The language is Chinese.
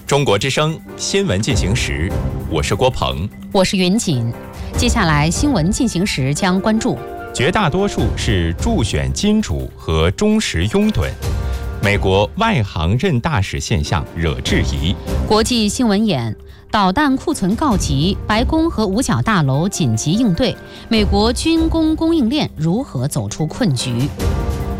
中国之声新闻进行时，我是郭鹏， 我是云锦。接下来新闻进行时将关注： 绝大多数是助选金主和忠实拥趸，美国外行任大使现象惹质疑。 国际新闻眼：导弹库存告急，白宫和五角大楼紧急应对，美国军工供应链如何走出困局？